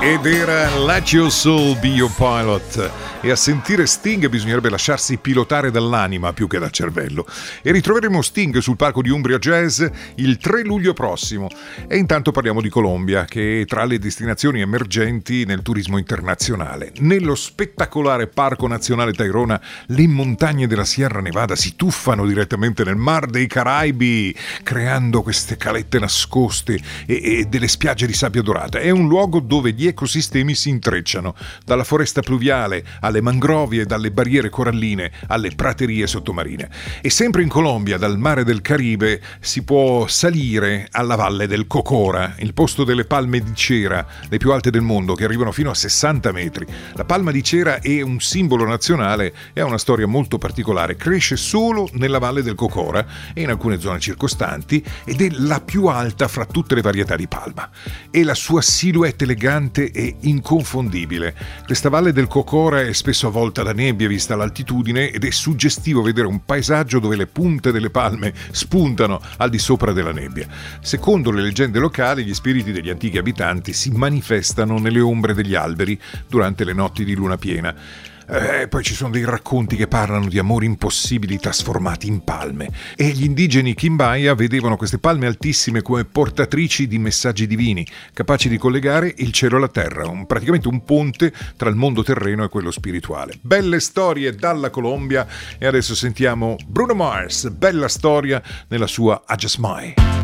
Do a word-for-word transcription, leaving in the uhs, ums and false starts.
Ed era Let Your Soul Be Your Pilot. E a sentire Sting bisognerebbe lasciarsi pilotare dall'anima più che dal cervello. E ritroveremo Sting sul palco di Umbria Jazz il tre luglio prossimo. E intanto parliamo di Colombia, che è tra le destinazioni emergenti nel turismo internazionale. Nello spettacolare Parco Nazionale Tayrona, le montagne della Sierra Nevada si tuffano direttamente nel Mar dei Caraibi, creando queste calette nascoste e, e delle spiagge di sabbia dorata. È un luogo dove gli ecosistemi si intrecciano, dalla foresta pluviale alle mangrovie, dalle barriere coralline alle praterie sottomarine. E sempre in Colombia, dal mare del Caribe, si può salire alla valle del Cocora, il posto delle palme di cera, le più alte del mondo, che arrivano fino a sessanta metri. La palma di cera è un simbolo nazionale e ha una storia molto particolare. Cresce solo nella valle del Cocora e in alcune zone circostanti ed è la più alta fra tutte le varietà di palma. E la sua silhouette elegante è inconfondibile. Questa valle del Cocora è spesso avvolta da nebbie vista all'altitudine ed è suggestivo vedere un paesaggio dove le punte delle palme spuntano al di sopra della nebbia. Secondo le leggende locali, gli spiriti degli antichi abitanti si manifestano nelle ombre degli alberi durante le notti di luna piena. Eh, poi ci sono dei racconti che parlano di amori impossibili trasformati in palme, e gli indigeni Kimbaya vedevano queste palme altissime come portatrici di messaggi divini, capaci di collegare il cielo alla terra, un, praticamente un ponte tra il mondo terreno e quello spirituale. Belle storie dalla Colombia, e adesso sentiamo Bruno Mars, bella storia nella sua I Just Might.